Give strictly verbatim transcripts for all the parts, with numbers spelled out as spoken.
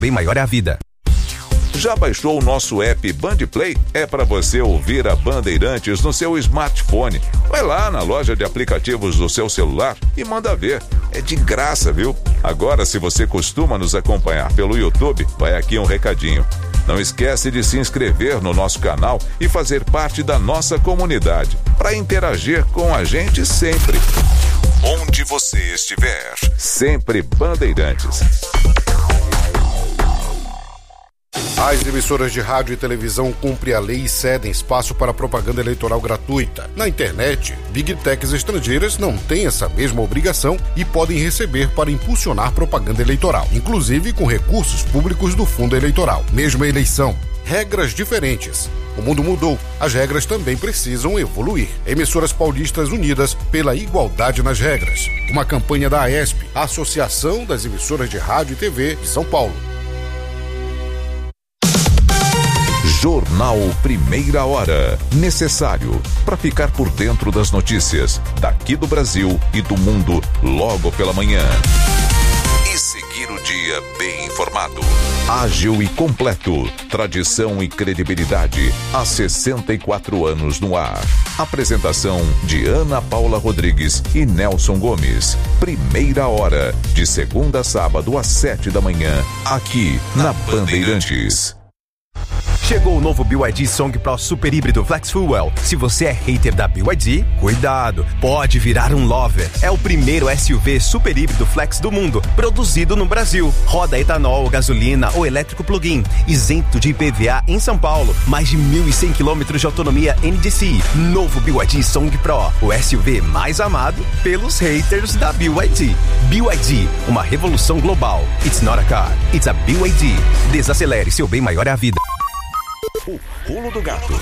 Bem maior é a vida. Já baixou o nosso app Bandplay? É para você ouvir a Bandeirantes no seu smartphone. Vai lá na loja de aplicativos do seu celular e manda ver. É de graça, viu? Agora, se você costuma nos acompanhar pelo YouTube, vai aqui um recadinho. Não esquece de se inscrever no nosso canal e fazer parte da nossa comunidade, para interagir com a gente sempre. Onde você estiver, sempre Bandeirantes. As emissoras de rádio e televisão cumprem a lei e cedem espaço para propaganda eleitoral gratuita. Na internet, Big Techs estrangeiras não têm essa mesma obrigação e podem receber para impulsionar propaganda eleitoral, inclusive com recursos públicos do fundo eleitoral. Mesma eleição, regras diferentes. O mundo mudou, as regras também precisam evoluir. Emissoras paulistas unidas pela igualdade nas regras. Uma campanha da AESP, Associação das Emissoras de Rádio e T V de São Paulo. Jornal Primeira Hora. Necessário para ficar por dentro das notícias daqui do Brasil e do mundo logo pela manhã. E seguir o dia bem informado. Ágil e completo. Tradição e credibilidade. Há sessenta e quatro anos no ar. Apresentação de Ana Paula Rodrigues e Nelson Gomes. Primeira Hora. De segunda a sábado às sete da manhã. Aqui na Bandeirantes. Chegou o novo B Y D Song Pro Super Híbrido Flex Fuel. Se você é hater da B Y D, cuidado, pode virar um lover. É o primeiro S U V super híbrido flex do mundo, produzido no Brasil. Roda etanol, gasolina ou elétrico plug-in, isento de I P V A em São Paulo. Mais de mil e cem quilômetros de autonomia N D C I. Novo B Y D Song Pro, o S U V mais amado pelos haters da B Y D. B Y D, uma revolução global. It's not a car, it's a B Y D. Desacelere, seu bem maior é a vida. O Pulo do Gato.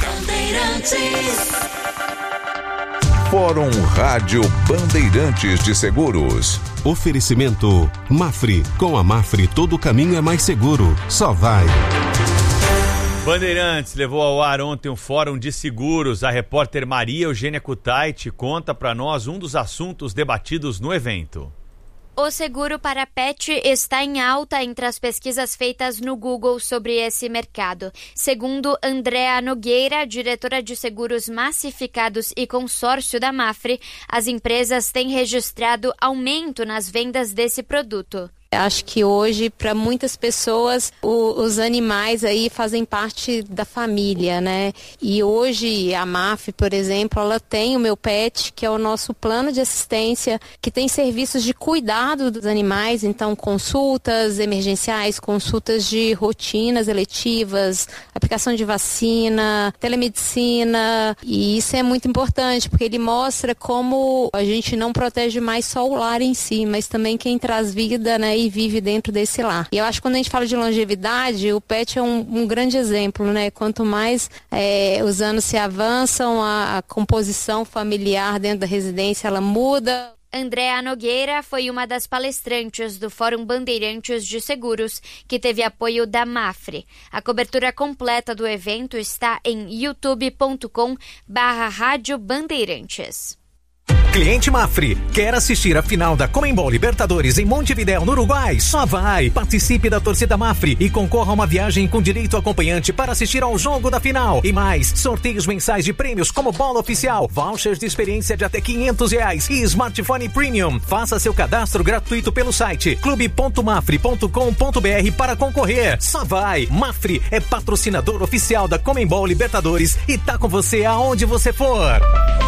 Fórum Rádio Bandeirantes de Seguros. Oferecimento Mafre. Com a Mafre todo caminho é mais seguro. Só vai. Bandeirantes levou ao ar ontem um fórum de seguros. A repórter Maria Eugênia Kutaiti conta para nós um dos assuntos debatidos no evento. O seguro para pet está em alta entre as pesquisas feitas no Google sobre esse mercado. Segundo Andréa Nogueira, diretora de seguros massificados e consórcio da Mafre, as empresas têm registrado aumento nas vendas desse produto. Acho que hoje, para muitas pessoas, o, os animais aí fazem parte da família, né? E hoje a Mafre, por exemplo, ela tem o Meu Pet, que é o nosso plano de assistência, que tem serviços de cuidado dos animais, então consultas emergenciais, consultas de rotinas eletivas, aplicação de vacina, telemedicina, e isso é muito importante, porque ele mostra como a gente não protege mais só o lar em si, mas também quem traz vida, né? E vive dentro desse lar. E eu acho que quando a gente fala de longevidade, o pet é um, um grande exemplo, né? Quanto mais é, os anos se avançam, a, a composição familiar dentro da residência, ela muda. Andréa Nogueira foi uma das palestrantes do Fórum Bandeirantes de Seguros, que teve apoio da Mafre. A cobertura completa do evento está em youtube ponto com barra Rádio Bandeirantes. Cliente Mafre, quer assistir a final da Conmebol Libertadores em Montevidéu, no Uruguai? Só vai! Participe da torcida Mafre e concorra a uma viagem com direito acompanhante para assistir ao jogo da final. E mais, sorteios mensais de prêmios como bola oficial, vouchers de experiência de até quinhentos reais e smartphone premium. Faça seu cadastro gratuito pelo site clube ponto mafre ponto com ponto br para concorrer. Só vai! Mafre é patrocinador oficial da Conmebol Libertadores e tá com você aonde você for.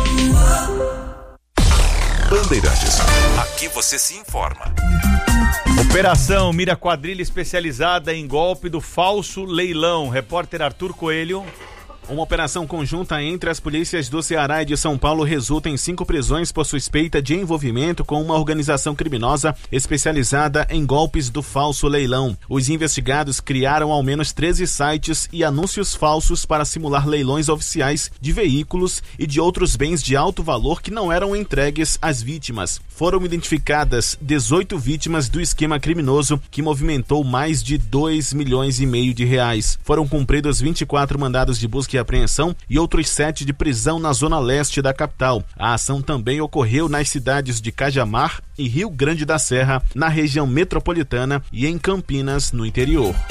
Bandeirantes. Aqui você se informa. Operação mira quadrilha especializada em golpe do falso leilão. Repórter Arthur Coelho. Uma operação conjunta entre as polícias do Ceará e de São Paulo resulta em cinco prisões por suspeita de envolvimento com uma organização criminosa especializada em golpes do falso leilão. Os investigados criaram ao menos treze sites e anúncios falsos para simular leilões oficiais de veículos e de outros bens de alto valor que não eram entregues às vítimas. Foram identificadas dezoito vítimas do esquema criminoso que movimentou mais de dois milhões e meio de reais. Foram cumpridos vinte e quatro mandados de busca e apreensão e outros sete de prisão na zona leste da capital. A ação também ocorreu nas cidades de Cajamar e Rio Grande da Serra, na região metropolitana e em Campinas, no interior.